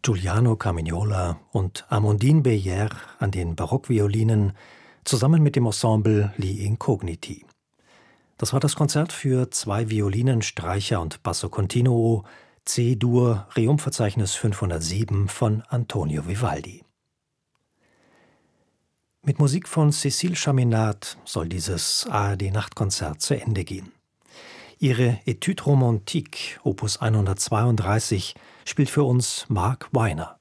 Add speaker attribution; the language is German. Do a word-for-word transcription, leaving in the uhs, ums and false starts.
Speaker 1: Giuliano Carmignola und Amandine Beyer an den Barockviolinen, zusammen mit dem Ensemble Li Incogniti. Das war das Konzert für zwei Violinen, Streicher und Basso Continuo, C-Dur, Reumverzeichnis fünfhundertsieben von Antonio Vivaldi. Mit Musik von Cécile Chaminade soll dieses A R D-Nachtkonzert zu Ende gehen. Ihre Etude romantique, Opus hundertzweiunddreißig, spielt für uns Mark Weiner.